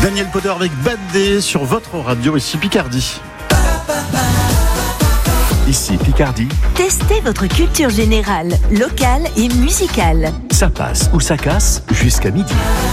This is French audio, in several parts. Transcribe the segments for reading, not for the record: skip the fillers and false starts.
Daniel Potter avec Bad Day sur votre radio, ici Picardie. Ici Picardie. Testez votre culture générale, locale et musicale. Ça passe ou ça casse jusqu'à midi.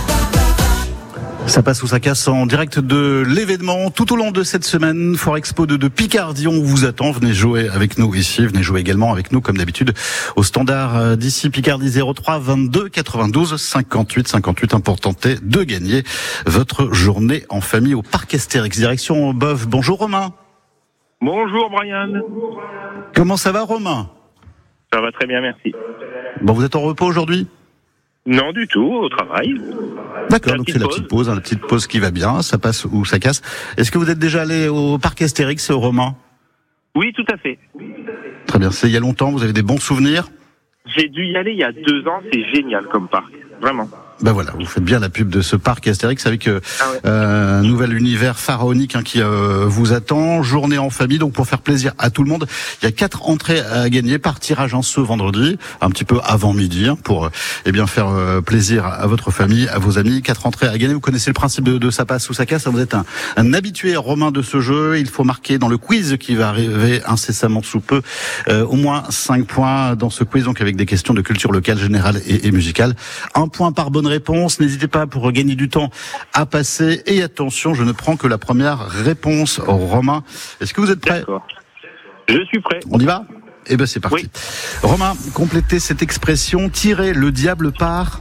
Ça passe ou ça casse en direct de l'événement tout au long de cette semaine. Forexpo de Picardie, on vous attend. Venez jouer avec nous ici. Venez jouer également avec nous, comme d'habitude, au standard d'ici Picardie 03 22 92 58 58 pour tenter de gagner votre journée en famille au Parc Astérix. Direction Boeuf. Bonjour Romain. Bonjour Brian. Comment ça va Romain ? Ça va très bien, merci. Bon, vous êtes en repos aujourd'hui ? Non du tout, au travail. D'accord, donc c'est la petite pause qui va bien, ça passe ou ça casse. Est-ce que vous êtes déjà allé au Parc Astérix, Romain ? Oui, tout à fait. Très bien, c'est il y a longtemps, vous avez des bons souvenirs ? J'ai dû y aller il y a 2 ans, c'est génial comme parc, vraiment. Ben voilà, vous faites bien la pub de ce parc Astérix avec un nouvel univers pharaonique qui vous attend. Journée en famille, donc pour faire plaisir à tout le monde. Il y a 4 entrées à gagner par tirage ce vendredi, un petit peu avant midi, pour faire plaisir à votre famille, à vos amis. 4 entrées à gagner. Vous connaissez le principe de ça passe ou ça casse. Vous êtes un habitué Romain de ce jeu. Il faut marquer dans le quiz qui va arriver incessamment sous peu au moins 5 points dans ce quiz, donc avec des questions de culture locale, générale et musicale. 1 point par bonne réponse. N'hésitez pas pour gagner du temps à passer. Et attention, je ne prends que la première réponse. Romain, est-ce que vous êtes prêt ? D'accord. Je suis prêt. On y va ? Eh ben c'est parti. Oui. Romain, complétez cette expression. Tirer le diable par...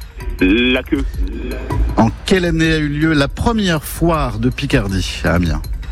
La queue. En quelle année a eu lieu la première foire de Picardie à Amiens ?